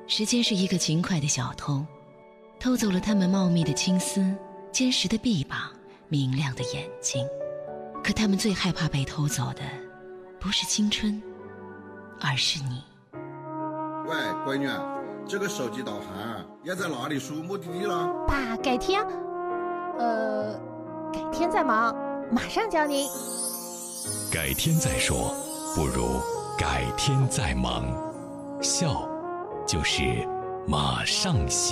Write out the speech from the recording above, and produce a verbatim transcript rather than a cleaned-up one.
时间是一个勤快的小偷，偷走了他们茂密的青丝、坚实的臂膀、明亮的眼睛。可他们最害怕被偷走的，不是青春，而是你。 喂，闺女，这个手机导航要在哪里输目的地了？ 爸，改天，呃，改天再忙，马上教您。 改天再说，不如改天再忙。笑，就是马上行。